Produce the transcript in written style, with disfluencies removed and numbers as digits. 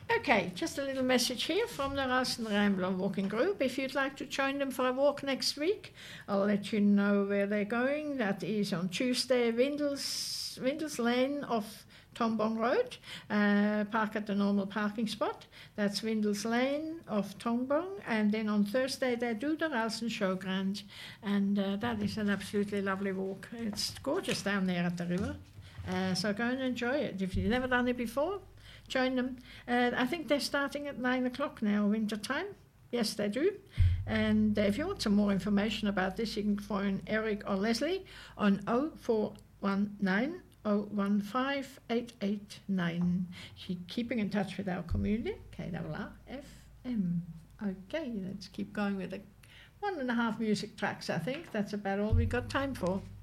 Okay, just a little message here from the Ralston Rambler Walking Group. If you'd like to join them for a walk next week, I'll let you know where they're going. That is on Tuesday, Windles Lane off Tombong Road. Park at the normal parking spot. That's Windles Lane off Tombong. And then on Thursday, they do the Ralston Showground. And that is an absolutely lovely walk. It's gorgeous down there at the river. So go and enjoy it. If you've never done it before, join them. I think they're starting at 9 o'clock now, winter time. Yes, they do. And if you want some more information about this, you can phone Eric or Leslie on 0419 015 889. Keeping in touch with our community, KRR FM. Okay, let's keep going with the 1.5 music tracks, I think. That's about all we got time for.